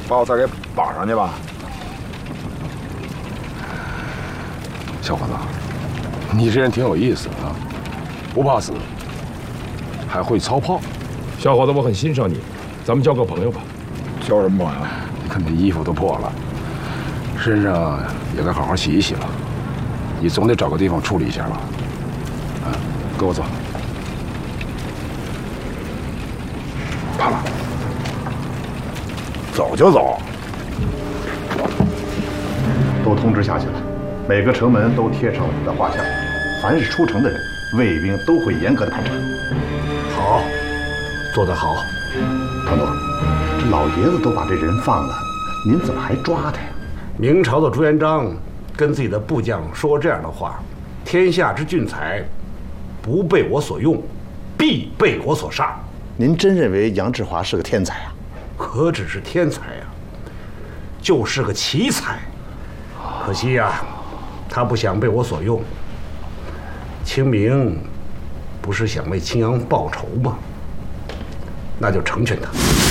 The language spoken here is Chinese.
把我再给绑上去吧。 小伙子，你这人挺有意思啊，不怕死，还会操炮。 小伙子，我很欣赏你，咱们交个朋友吧。 交什么朋友？ 你看你衣服都破了，身上也该好好洗一洗了。你总得找个地方处理一下吧。啊，跟我走。 怕了，走就走。 都通知下去了，每个城门都贴上我们的画像，凡是出城的人，卫兵都会严格的排查。 好，做得好。 团座，这老爷子都把这人放了，您怎么还抓他呀？ 明朝的朱元璋跟自己的部将说这样的话：天下之俊才，不被我所用，必被我所杀。 您真认为杨志华是个天才啊？ 何止是天才啊，就是个奇才。可惜呀，他不想被我所用。清明不是想为青阳报仇吗？那就成全他。